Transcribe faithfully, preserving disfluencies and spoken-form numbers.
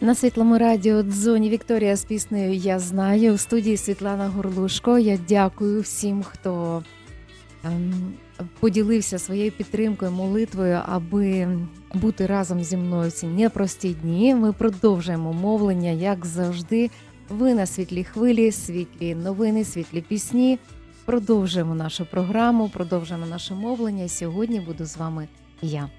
На Світлому радіо Дзоні Вікторія з піснею «Я знаю». У студії Світлана Горлушко. Я дякую всім, хто ем, поділився своєю підтримкою, молитвою, аби бути разом зі мною в ці непрості дні. Ми продовжуємо мовлення, як завжди. Ви на світлій хвилі, світлі новини, світлі пісні. Продовжуємо нашу програму, продовжуємо наше мовлення. Сьогодні буду з вами я.